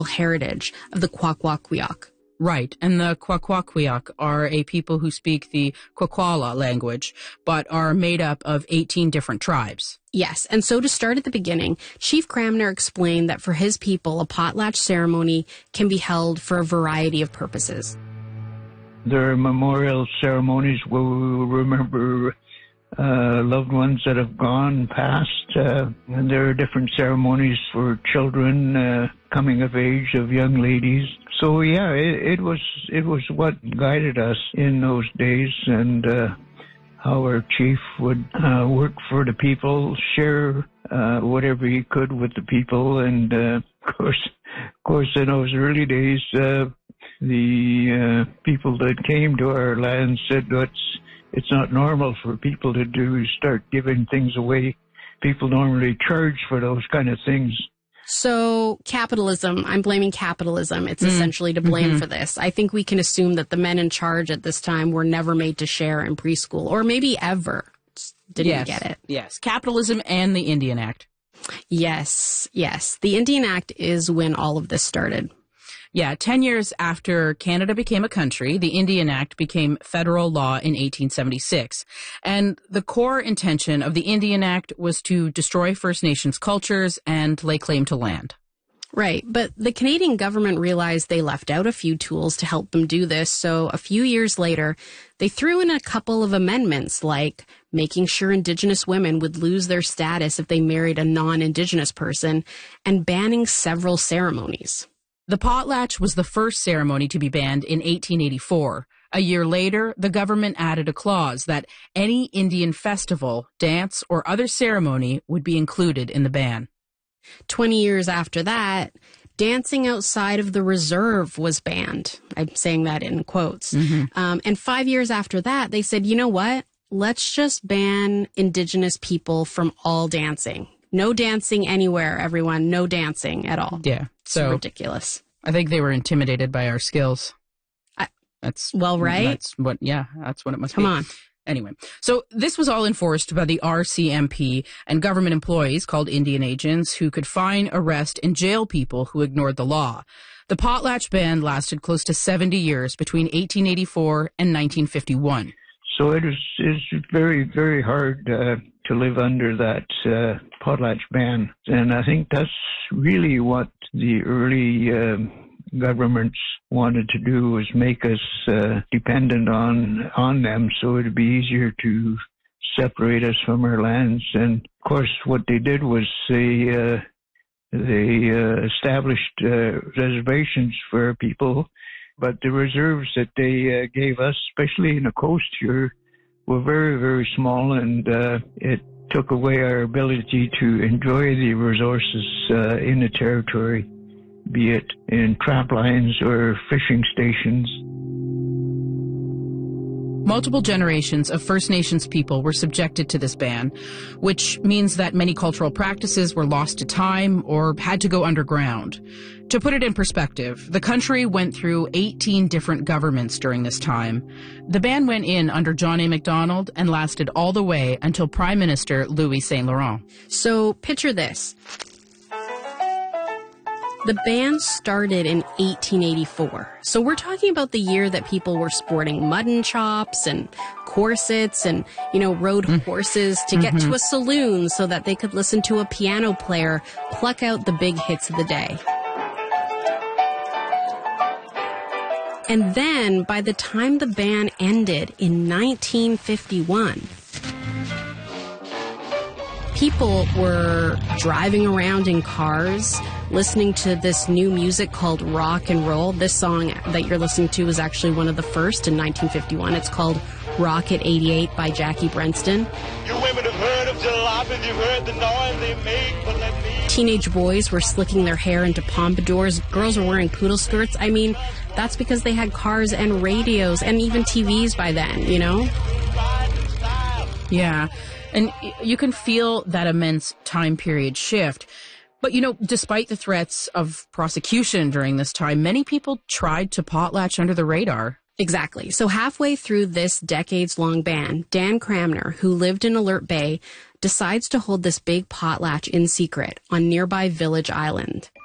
heritage of the Kwakwaka'wakw. Right, and the Kwakwaka'wakw are a people who speak the Kwakwala language, but are made up of 18 different tribes. Yes, and so to start at the beginning, Chief Cramner explained that for his people, a potlatch ceremony can be held for a variety of purposes. There are memorial ceremonies where we remember loved ones that have gone past, and there are different ceremonies for children, coming of age of young ladies. So yeah, it was what guided us in those days, and how our chief would work for the people, share whatever he could with the people, and of course, in those early days, the people that came to our land said it's not normal for people to start giving things away. People normally charge for those kind of things. So capitalism, I'm blaming capitalism. It's essentially to blame for this. I think we can assume that the men in charge at this time were never made to share in preschool, or maybe ever. Just didn't get it. Yes, capitalism and the Indian Act. Yes. The Indian Act is when all of this started. Yeah, 10 years after Canada became a country, the Indian Act became federal law in 1876. And the core intention of the Indian Act was to destroy First Nations cultures and lay claim to land. Right, but the Canadian government realized they left out a few tools to help them do this, so a few years later, they threw in a couple of amendments, like making sure Indigenous women would lose their status if they married a non-Indigenous person, and banning several ceremonies. The potlatch was the first ceremony to be banned in 1884. A year later, the government added a clause that any Indian festival, dance, or other ceremony would be included in the ban. 20 years after that, dancing outside of the reserve was banned. I'm saying that in quotes. And 5 years after that, they said, you know what? Let's just ban Indigenous people from all dancing. No dancing anywhere, everyone. No dancing at all. Yeah. So it's ridiculous. I think they were intimidated by our skills. That's right. That's what it must be. Come on. Anyway, so this was all enforced by the RCMP and government employees called Indian agents who could fine, arrest, and jail people who ignored the law. The potlatch ban lasted close to 70 years between 1884 and 1951. So it is very, very hard to live under that potlatch ban. And I think that's really what the early governments wanted to do, was make us dependent on them, so it'd be easier to separate us from our lands. And of course, what they did was they established reservations for people, but the reserves that they gave us, especially in the coast here, were very, very small, and it took away our ability to enjoy the resources in the territory, be it in trap lines or fishing stations. Multiple generations of First Nations people were subjected to this ban, which means that many cultural practices were lost to time or had to go underground. To put it in perspective, the country went through 18 different governments during this time. The ban went in under John A. Macdonald and lasted all the way until Prime Minister Louis Saint Laurent. So picture this. The ban started in 1884. So we're talking about the year that people were sporting mutton chops and corsets and, rode horses to get to a saloon so that they could listen to a piano player pluck out the big hits of the day. And then, by the time the ban ended in 1951, people were driving around in cars, listening to this new music called rock and roll. This song that you're listening to was actually one of the first in 1951. It's called Rocket 88 by Jackie Brenston. You women have heard of jalopies, you've heard the noise they make, but let me... Teenage boys were slicking their hair into pompadours. Girls were wearing poodle skirts. I mean, that's because they had cars and radios and even TVs by then, Yeah, and you can feel that immense time period shift. But, despite the threats of prosecution during this time, many people tried to potlatch under the radar. Exactly. So halfway through this decades-long ban, Dan Cramner, who lived in Alert Bay, decides to hold this big potlatch in secret on nearby Village Island.